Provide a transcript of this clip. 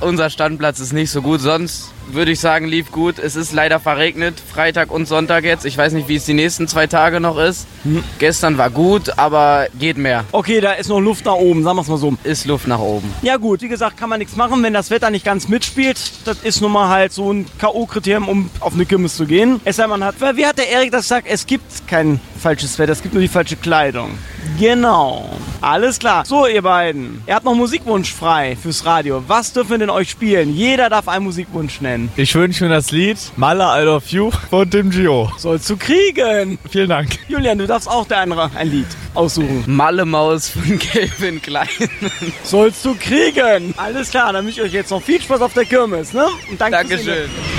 unser Standplatz ist nicht so gut. Sonst würde ich sagen, lief gut. Es ist leider verregnet, Freitag und Sonntag jetzt. Ich weiß nicht, wie es die nächsten 2 Tage noch ist. Gestern war gut, aber geht mehr. Okay, da ist noch Luft nach oben, sagen wir es mal so. Ist Luft nach oben. Ja gut, wie gesagt, kann man nichts machen, wenn das Wetter nicht ganz mitspielt. Das ist nun mal halt so ein K.O.-Kriterium, um auf eine Kirmes zu gehen. Es sei man hat, wie hat der Erik das gesagt? Es gibt kein falsches Wetter, es gibt nur die falsche Kleidung. Genau. Alles klar. So, ihr beiden. Ihr habt noch Musikwunsch frei fürs Radio. Was dürfen wir denn euch spielen? Jeder darf einen Musikwunsch nennen. Ich wünsche mir das Lied Malle I Love You von Tim Gio. Sollst du kriegen. Vielen Dank. Julian, du darfst auch ein Lied aussuchen. Malle Maus von Calvin Klein. Sollst du kriegen. Alles klar, dann wünsche ich euch jetzt noch viel Spaß auf der Kirmes, ne? Und danke fürs Dankeschön. Zuhören.